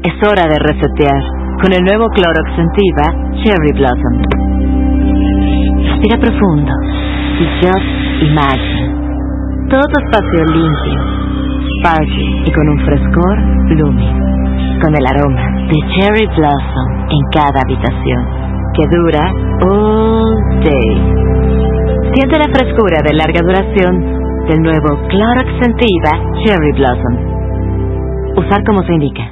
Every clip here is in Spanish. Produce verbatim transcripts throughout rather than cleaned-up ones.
Es hora de resetear con el nuevo Clorox Scentiva Cherry Blossom. Respira profundo y just imagine. Todo tu espacio limpio, sparkly y con un frescor blooming. Con el aroma de Cherry Blossom en cada habitación, que dura all day. Siente la frescura de larga duración del nuevo Clorox Scentiva Cherry Blossom. Usar como se indica.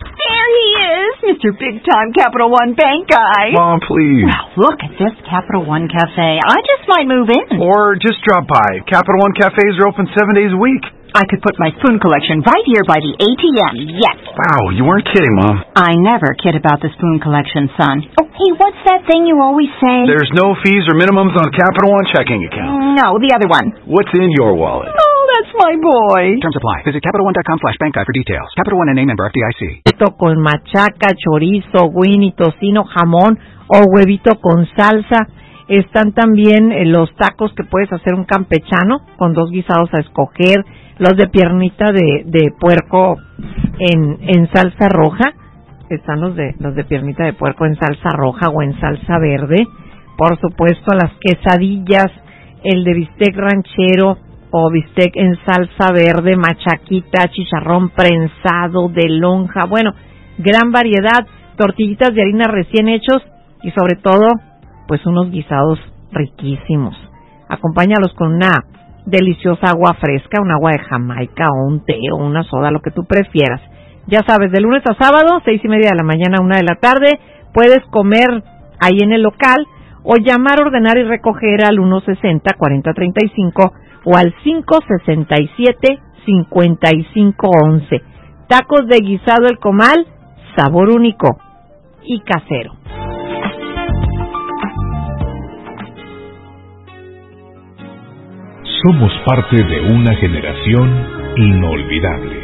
Mister Big-Time Capital One Bank guy. Mom, please. Well, look at this Capital One Cafe. I just might move in. Or just drop by. Capital One cafes are open seven days a week. I could put my spoon collection right here by the A T M. Yes. Wow, you weren't kidding, Mom. I never kid about the spoon collection, son. Oh, hey, what's that thing you always say? There's no fees or minimums on a Capital One checking account. No, the other one. What's in your wallet? Oh, that's my boy. Terms apply. Visit CapitalOne.com slash bank guide for details. Capital One N A member F D I C. Con machaca, chorizo, winnie, tocino, jamón o huevito con salsa. Están también eh, los tacos que puedes hacer un campechano con dos guisados a escoger. Los de piernita de, de puerco en, en salsa roja. Están los de los de piernita de puerco en salsa roja o en salsa verde. Por supuesto, las quesadillas, el de bistec ranchero o bistec en salsa verde, machaquita, chicharrón prensado, de lonja. Bueno, gran variedad, tortillitas de harina recién hechos y sobre todo, pues unos guisados riquísimos. Acompáñalos con una deliciosa agua fresca, un agua de Jamaica o un té o una soda, lo que tú prefieras. Ya sabes, de lunes a sábado, seis y media de la mañana a una de la tarde, puedes comer ahí en el local o llamar, ordenar y recoger al uno sesenta, cuarenta treinta y cinco o al cinco sesenta y siete, cincuenta y cinco once. Tacos de guisado El Comal, sabor único y casero. Somos parte de una generación inolvidable.